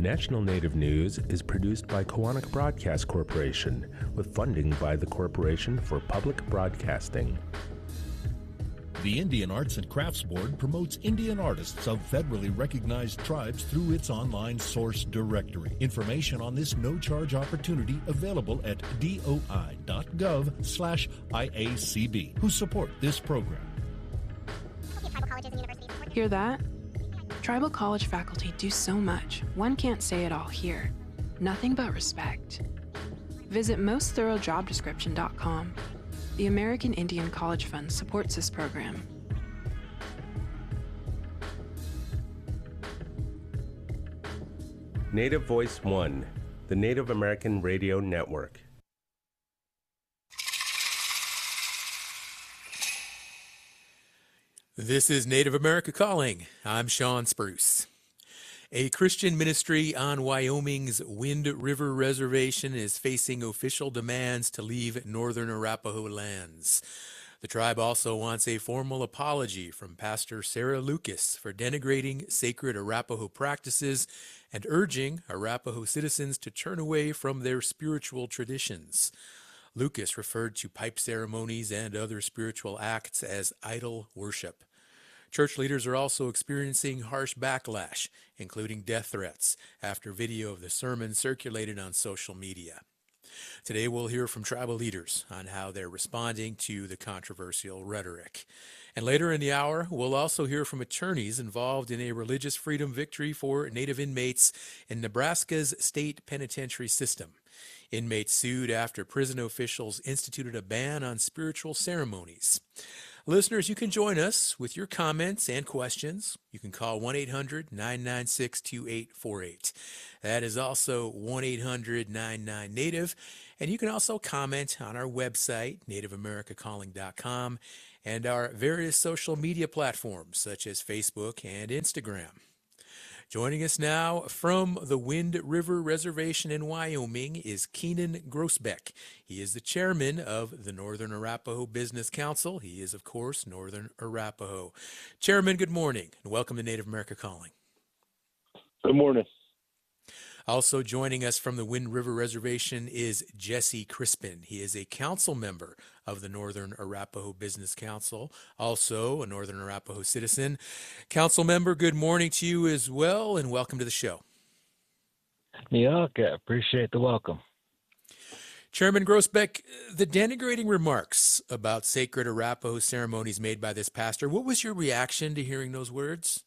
National Native News is produced by Koahnic Broadcast Corporation with funding by the Corporation for Public Broadcasting. The Indian Arts and Crafts Board promotes Indian artists of federally recognized tribes through its online source directory. Information on this no-charge opportunity available at doi.gov/IACB, who support this program. Hear that? Tribal college faculty do so much, one can't say it all here. Nothing but respect. Visit mostthoroughdescription.com. The American Indian College Fund supports this program. Native Voice One, the Native American Radio Network. This is Native America Calling. I'm Sean Spruce. A Christian ministry on Wyoming's Wind River Reservation is facing official demands to leave northern Arapaho lands. The tribe also wants a formal apology from Pastor Sarah Lucas for denigrating sacred Arapaho practices and urging Arapaho citizens to turn away from their spiritual traditions. Lucas referred to pipe ceremonies and other spiritual acts as idol worship. Church leaders are also experiencing harsh backlash, including death threats, after video of the sermon circulated on social media. Today we'll hear from tribal leaders on how they're responding to the controversial rhetoric. And later in the hour, we'll also hear from attorneys involved in a religious freedom victory for Native inmates in Nebraska's state penitentiary system. Inmates sued after prison officials instituted a ban on spiritual ceremonies. Listeners, you can join us with your comments and questions. You can call 1-800-996-2848. That is also 1-800-99-NATIVE. And you can also comment on our website, nativeamericacalling.com, and our various social media platforms such as Facebook and Instagram. Joining us now from the Wind River Reservation in Wyoming is Keenan Groesbeck. He is the chairman of the Northern Arapaho Business Council. He is, of course, Northern Arapaho. Chairman, good morning, and welcome to Native America Calling. Good morning. Also joining us from the Wind River Reservation is Jesse Crispin. He is a council member of the Northern Arapaho Business Council, also a Northern Arapaho citizen. Council member, good morning to you as well, and welcome to the show. Yeah, okay. Appreciate the welcome. Chairman Groesbeck, the denigrating remarks about sacred Arapaho ceremonies made by this pastor, what was your reaction to hearing those words?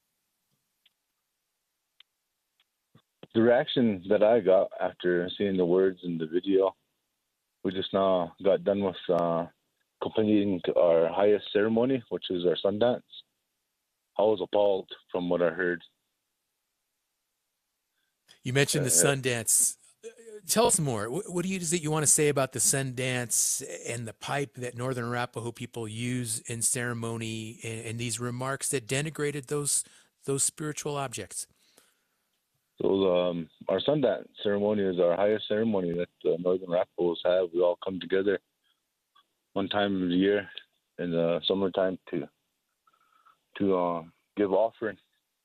The reaction that I got after seeing the words in the video, we just now got done with completing our highest ceremony, which is our Sundance. I was appalled from what I heard. You mentioned the Sundance. Tell us more. What is it you want to say about the Sundance and the pipe that Northern Arapaho people use in ceremony and these remarks that denigrated those spiritual objects? So our Sundance ceremony is our highest ceremony that the Northern Arapahos have. We all come together one time of the year in the summertime to give offering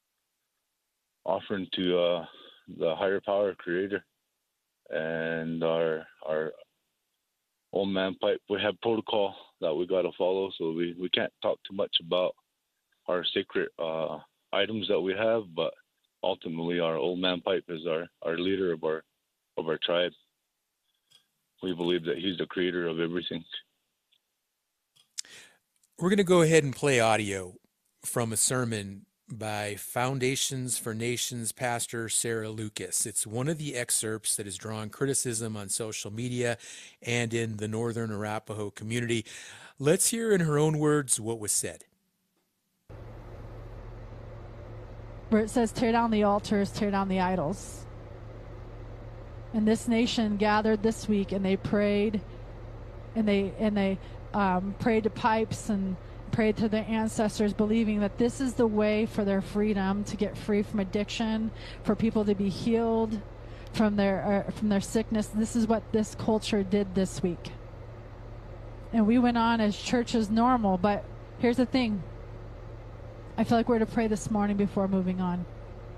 to the higher power creator and our old man pipe. We have protocol that we got to follow, so we can't talk too much about our sacred items that we have, but ultimately, our old man pipe is our leader of our tribe. We believe that he's the creator of everything. We're going to go ahead and play audio from a sermon by Foundations for Nations Pastor Sarah Lucas. It's one of the excerpts that has drawn criticism on social media and in the Northern Arapaho community. Let's hear in her own words what was said. Where it says, tear down the altars, tear down the idols. And this nation gathered this week and they prayed and they prayed to pipes and prayed to their ancestors, believing that this is the way for their freedom, to get free from addiction, for people to be healed from their sickness. This is what this culture did this week. And we went on as church as normal, but here's the thing. I feel like we're to pray this morning before moving on.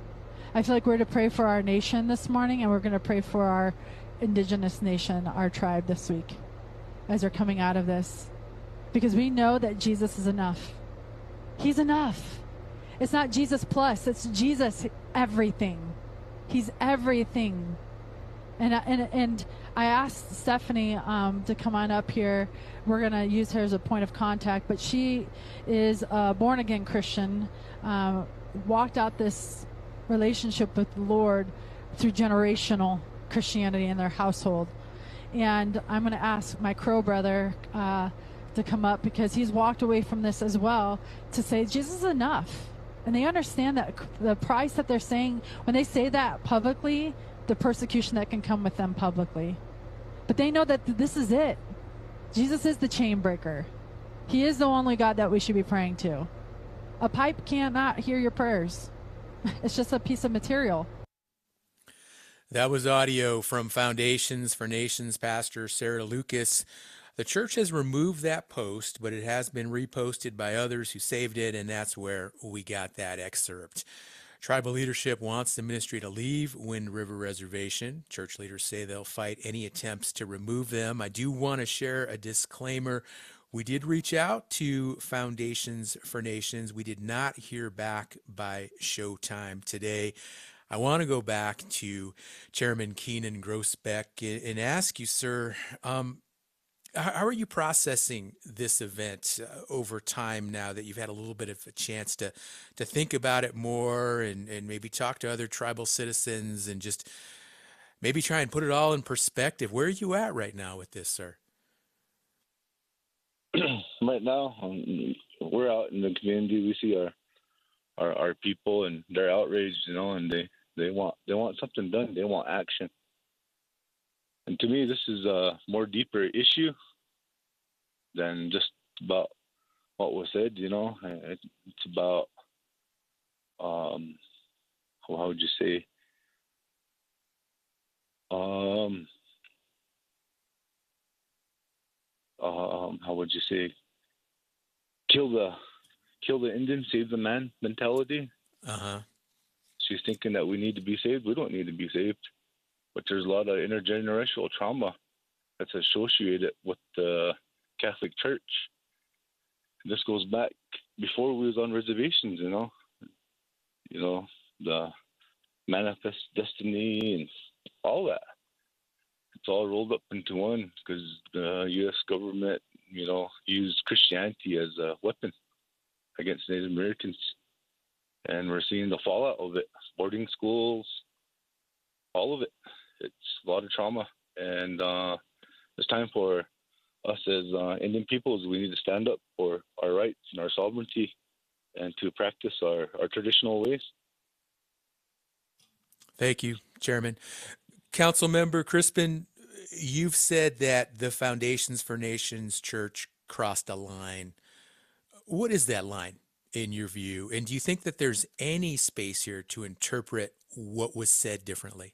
I feel like we're to pray for our nation this morning, and we're going to pray for our indigenous nation, our tribe this week, as they're coming out of this. Because we know that Jesus is enough. He's enough. It's not Jesus plus, it's Jesus everything. He's everything. And I asked Stephanie to come on up here. We're going to use her as a point of contact, but she is a born-again Christian, walked out this relationship with the Lord through generational Christianity in their household. And I'm going to ask my Crow brother to come up, because he's walked away from this as well, to say Jesus is enough. And they understand that the price that they're saying, when they say that publicly, the persecution that can come with them publicly. But they know that this is it. Jesus is the chain breaker. He is the only God that we should be praying to. A pipe cannot hear your prayers. It's just a piece of material. That was audio from Foundations for Nations Pastor Sarah Lucas. The church has removed that post, but it has been reposted by others who saved it, and that's where we got that excerpt. Tribal leadership wants the ministry to leave Wind River Reservation. Church leaders say they'll fight any attempts to remove them. I do want to share a disclaimer. We did reach out to Foundations for Nations. We did not hear back by showtime today. I want to go back to Chairman Keenan Grossbeck and ask you, sir, how are you processing this event over time now that you've had a little bit of a chance to think about it more and maybe talk to other tribal citizens and just maybe try and put it all in perspective? Where are you at right now with this, sir? Right now, we're out in the community. We see our people, and they're outraged, and they want something done. They want action. And to me, this is a more deeper issue than just about what was said, It's about, how would you say, how would you say, kill the Indian, save the man mentality. Uh-huh. She's thinking that we need to be saved. We don't need to be saved. But there's a lot of intergenerational trauma that's associated with the Catholic Church. And this goes back before we was on reservations, the manifest destiny and all that. It's all rolled up into one because the U.S. government, used Christianity as a weapon against Native Americans. And we're seeing the fallout of it. Boarding schools, all of it. It's a lot of trauma, and it's time for us as Indian peoples. We need to stand up for our rights and our sovereignty, and to practice our traditional ways. Thank you, Chairman. Council Member Crispin, you've said that the Foundations for Nations Church crossed a line. What is that line in your view? And do you think that there's any space here to interpret what was said differently?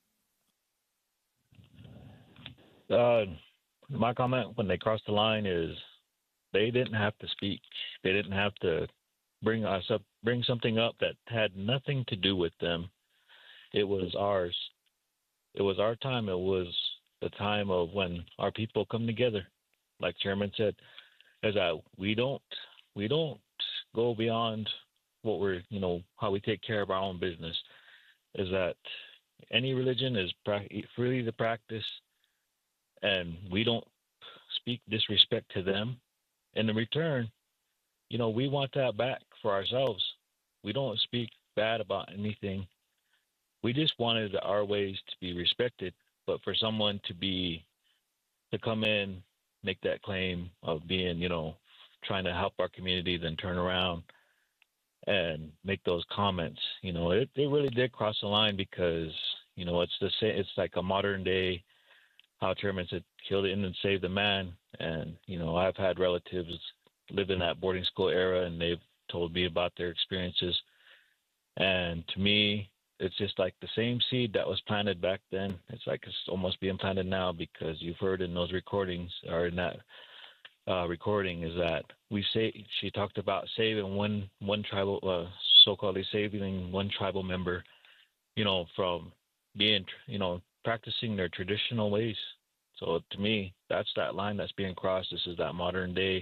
My comment when they crossed the line is they didn't have to speak. They didn't have to bring something up that had nothing to do with them. It was ours. It was our time. It was the time of when our people come together. Like Chairman said, is that we don't go beyond what we're, how we take care of our own business. Is that any religion is freely to practice, and we don't speak disrespect to them. And in return, we want that back for ourselves. We don't speak bad about anything. We just wanted our ways to be respected. But for someone to come in, make that claim of being, trying to help our community, then turn around and make those comments, it really did cross the line because, it's like a modern day, how Chairman said, kill the Indian, save the man. And, I've had relatives live in that boarding school era, and they've told me about their experiences. And to me, it's just like the same seed that was planted back then. It's like it's almost being planted now, because you've heard in those recordings, or in that recording, is that she talked about saving one tribal, so-called saving one tribal member from being, practicing their traditional ways. So to me, that's that line that's being crossed. This is that modern day,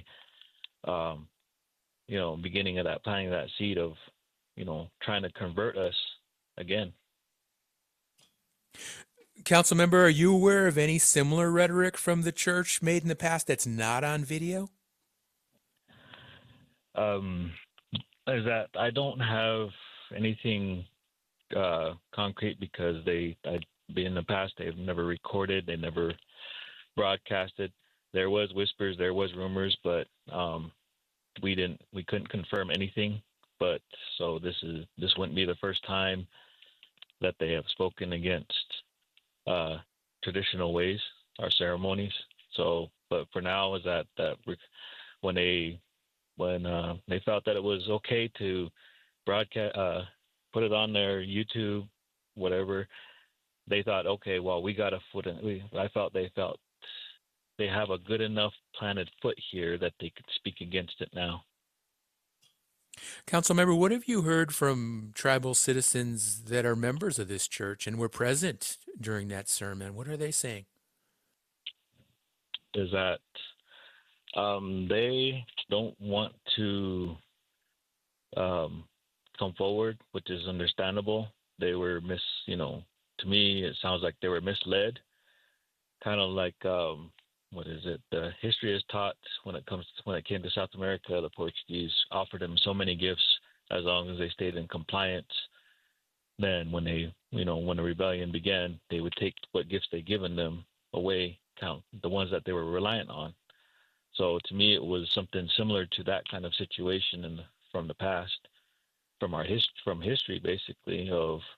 beginning of that, planting that seed of, trying to convert us again. Council member, are you aware of any similar rhetoric from the church made in the past that's not on video? Is that I don't have anything concrete because in the past they've never recorded, they never broadcasted. There was whispers, there was rumors, but we couldn't confirm anything. But so this wouldn't be the first time that they have spoken against traditional ways, our ceremonies. So, but for now, is that when they felt that it was okay to broadcast, put it on their YouTube, whatever, they thought, okay, well, we got a foot in. I felt they have a good enough planted foot here that they could speak against it now. Councilmember, what have you heard from tribal citizens that are members of this church and were present during that sermon? What are they saying? Is that they don't want to come forward, which is understandable. They were to me, it sounds like they were misled. Kind of like, what is it? The history is taught when it came to South America, the Portuguese offered them so many gifts as long as they stayed in compliance. Then when when the rebellion began, they would take what gifts they'd given them away, count the ones that they were reliant on. So to me, it was something similar to that kind of situation from the past, from history, basically,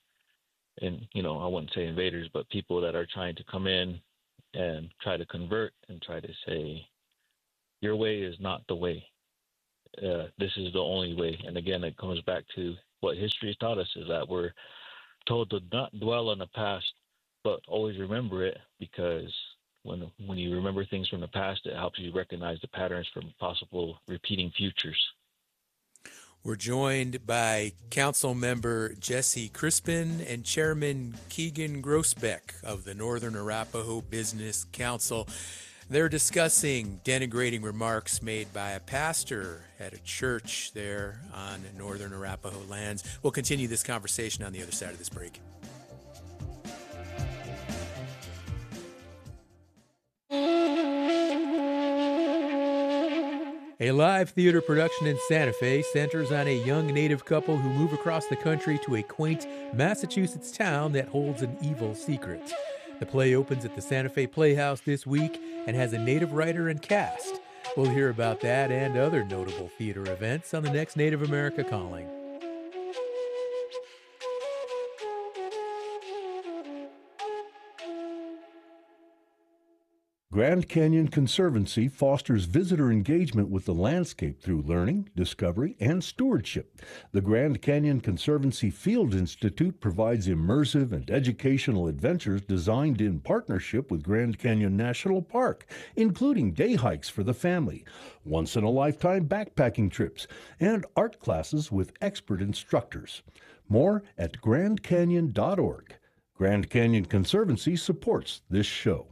I wouldn't say invaders, but people that are trying to come in and try to convert and try to say, your way is not the way. This is the only way. And again, it comes back to what history has taught us, is that we're told to not dwell on the past, but always remember it, because when you remember things from the past, it helps you recognize the patterns from possible repeating futures. We're joined by Council Member Jesse Crispin and Chairman Keegan Grossbeck of the Northern Arapaho Business Council. They're discussing denigrating remarks made by a pastor at a church there on Northern Arapaho lands. We'll continue this conversation on the other side of this break. A live theater production in Santa Fe centers on a young Native couple who move across the country to a quaint Massachusetts town that holds an evil secret. The play opens at the Santa Fe Playhouse this week and has a Native writer and cast. We'll hear about that and other notable theater events on the next Native America Calling. Grand Canyon Conservancy fosters visitor engagement with the landscape through learning, discovery, and stewardship. The Grand Canyon Conservancy Field Institute provides immersive and educational adventures designed in partnership with Grand Canyon National Park, including day hikes for the family, once-in-a-lifetime backpacking trips, and art classes with expert instructors. More at grandcanyon.org. Grand Canyon Conservancy supports this show.